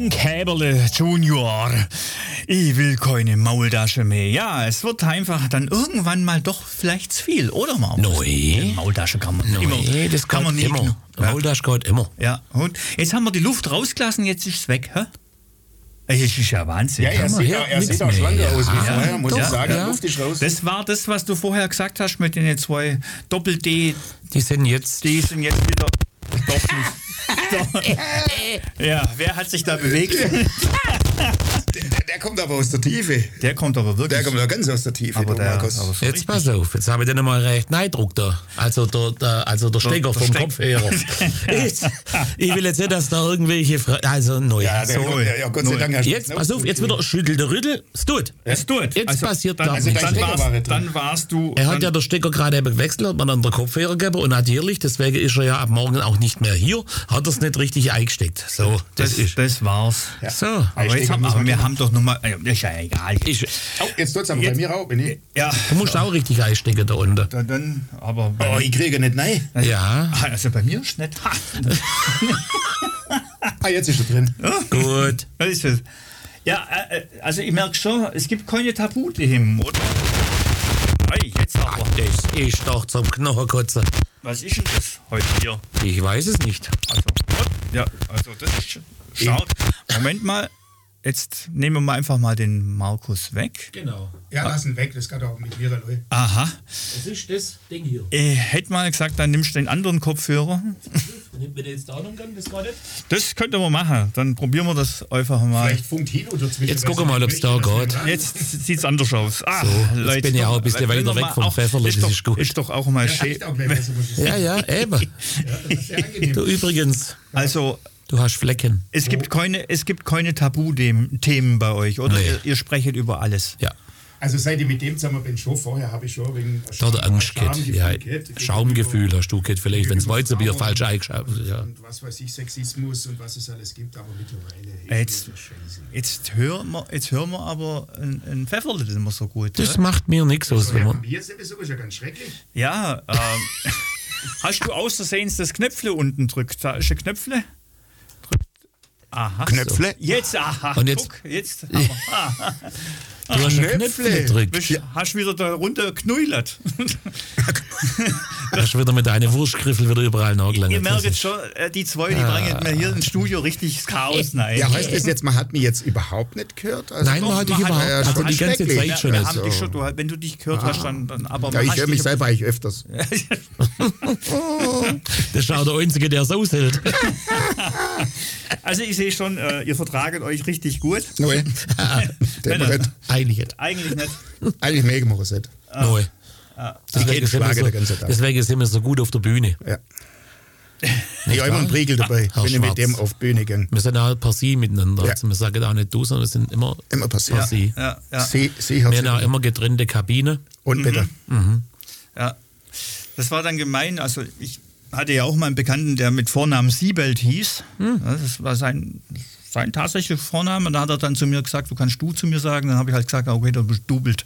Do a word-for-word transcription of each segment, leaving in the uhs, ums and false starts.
Frank Häberle Junior. Ich will keine Maultasche mehr. Ja, es wird einfach dann irgendwann mal doch vielleicht zu viel, oder Markus? Nein. Maultasche kann man Nein, immer. das kann man geht nicht. immer. Ja. Maultasche geht immer. Ja, und jetzt haben wir die Luft rausgelassen, jetzt ist es weg, hä? Es ist ja Wahnsinn. Ja, er sieht, her, auch, er nix sieht auch mehr. schlanker Ja, aus wie ja, vorher, muss doch, ich sagen. ja. Luft ist raus. Das war das, was du vorher gesagt hast mit den zwei Doppel-D. Die sind jetzt. Die sind jetzt wieder. Doch nicht. Doch. Ja, wer hat sich da bewegt? Der, der kommt aber aus der Tiefe. Der kommt aber wirklich. Der kommt ja ganz aus der Tiefe, aber der der, Markus. aber so Jetzt richtig. pass auf, jetzt habe ich den mal recht Neidruck da. Also der, der, also der Stecker der vom Steck- Kopfhörer. Jetzt, ich will jetzt nicht, dass da irgendwelche. Fra also neu. Ja, der, So, ja, ja, Gott sei null. Dank hast du Jetzt, pass auf, jetzt wieder schüttel der Rüttel. Es tut. Es tut. Jetzt Also, passiert dann, gar also nichts. dann, Stecker war warst, drin. dann warst du. Er hat dann, ja der Stecker gerade eben gewechselt, hat man an der Kopfhörer gegeben und natürlich, deswegen ist er ja ab morgen auch nicht mehr hier, hat er es nicht richtig eingesteckt. So, das, das, ist. das war's. Ja. So. Aber, jetzt Einstecken haben, muss aber man wir gehen. haben doch nochmal. Ist ja egal. Ich, Oh, jetzt tut es aber bei Jetzt- mir auch. Bin ich. Ja. du musst auch richtig einstecken da unten. Dann, dann aber. Oh, ich kriege nicht nein. Ja, Ah, also bei mir ist nicht. Ha. Ah, jetzt ist er drin. gut. Das ist es. Ja, äh, also ich merke schon, es gibt keine Tabuthemen, oder? Ei, jetzt aber. Das ist doch zum Knochenkotzen. Was ist denn das heute hier? Ich weiß es nicht. Also, ja, also das ist stark. Moment mal, jetzt nehmen wir mal einfach mal den Markus weg. Genau. Ja, lass ihn weg, das geht auch mit mir, Leute. Aha. Das ist das Ding hier. Ich hätte mal gesagt, dann nimmst du den anderen Kopfhörer. Wenn du jetzt da noch kann, das gar nicht. Das könnten wir machen. Dann probieren wir das einfach mal. Vielleicht funkt Hino dazwischen. Jetzt gucken wir mal, ob's da geht. Jetzt sieht es anders aus. Ah, So, jetzt bin ich auch ein bisschen wenn weiter wir weg mal vom auch- Pfefferle, das doch, ist gut. Ist doch auch mal Ja, schön. riecht auch gleich besser, muss ich sagen. Ja, ja, eben. Ja, das ist sehr angenehm. Du übrigens, Also, du hast Flecken. es gibt keine, es gibt keine Tabuthemen bei euch, oder? Nee. Ihr, ihr sprecht über alles. Ja. Also seit ich mit dem zusammen bin, schon vorher habe ich schon wegen Da hat er Angst gehabt. Ja, gehabt. Schaumgefühl hast du gehabt, vielleicht, wenn das Weizenbier Frauen falsch eingeschaut ja. Und was weiß ich, Sexismus und was es alles gibt, aber mittlerweile. Jetzt, jetzt, hören wir, jetzt hören wir aber ein, ein Pfefferle das immer so gut. Das oder? macht mir nichts aus. Wenn man, Jetzt sowieso ist ja ganz schrecklich. Ja, ähm, hast du aus Versehen das Knöpfle unten drückt? Da ist ein Knöpfle. Drückt. Aha. Knöpfle? Jetzt, aha. Und jetzt- Guck, jetzt haben wir. Ah, du hast einen Knöpfle. Knöpfle gedrückt. bist, hast wieder da runter geknäulert. Du hast wieder mit deinen Wurstgriffel wieder überall Ihr nachgelangt. merkt jetzt schon, äh, die zwei, die bringen mir hier ins Studio richtig Chaos rein. Ja, heißt das jetzt, man hat mich jetzt überhaupt nicht gehört? Also Nein, man hat dich man hat- überhaupt ja, also schon die ganze schrecklich. Zeit Ja, schon wir nicht. haben dich schon, du, wenn du dich gehört hast, dann, dann aber Ja, man ich hast höre mich dich- selber eigentlich öfters. Das ist auch der Einzige, der es aushält. Also ich sehe schon, äh, ihr vertraget euch richtig gut. Nein, der Männer. nicht. Eigentlich nicht. Eigentlich nicht. Eigentlich mögen wir es nicht. Neu. Deswegen geht sind, wir Schlager so, der ganze Tag. deswegen sind wir so gut auf der Bühne. Ja. Ich habe immer einen Priegel dabei, Herr wenn ich mit Schwarz. dem auf die Bühne gehe. Wir sind auch per Sie miteinander. Ja. Also wir sagen auch nicht du, sondern wir sind immer Immer per passiert. Sie. Ja, ja, Sie, Sie hat Wir haben auch sie. immer getrennte Kabine. Und bitte. ja. Das war dann gemein. Also ich hatte ja auch mal einen Bekannten, der mit Vornamen Siebelt hieß. Hm. Ja, das war sein, sein tatsächlicher Vorname. Und da hat er dann zu mir gesagt, du kannst du zu mir sagen. Dann habe ich halt gesagt, okay, du bist dubelt.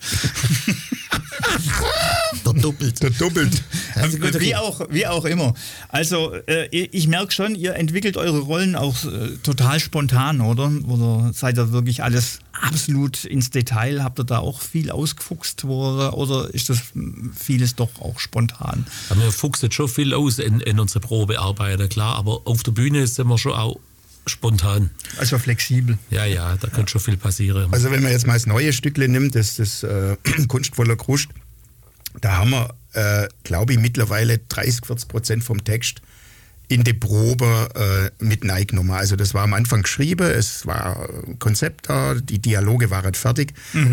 Der doppelt. Der doppelt. Also gut, okay. Wie auch, wie auch immer. Also äh, ich merke schon, ihr entwickelt eure Rollen auch äh, total spontan, oder? Oder seid ihr wirklich alles absolut ins Detail? Habt ihr da auch viel ausgefuchst? Oder, oder ist das vieles doch auch spontan? Ja, wir fuchsen schon viel aus in, in unsere Probearbeiten, klar. Aber auf der Bühne sind wir schon auch spontan. Also flexibel. Ja, ja, da kann schon viel passieren. Also wenn man jetzt mal das neue Stückle nimmt, das, das äh, Kunstvoller Krust, da haben wir, äh, glaube ich, mittlerweile dreißig, vierzig Prozent vom Text in die Probe äh, mit reingenommen. Also das war am Anfang geschrieben, es war ein Konzept da, die Dialoge waren fertig. Mhm.